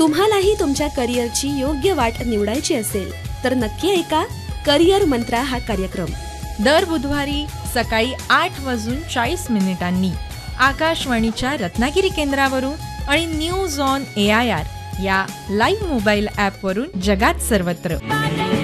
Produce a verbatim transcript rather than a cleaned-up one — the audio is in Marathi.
तुम्हालाही तुमच्या करिअरची योग्य वाट निवडायची असेल तर नक्की ऐका करिअर मंत्रा हा कार्यक्रम. दर बुधवारी सकाळी आठ वाजून चाळीस मिनिटांनी आकाशवाणीच्या रत्नागिरी केंद्रावरून आणि news on A I R या लाईव्ह मोबाईल ॲपवरून जगात सर्वत्र.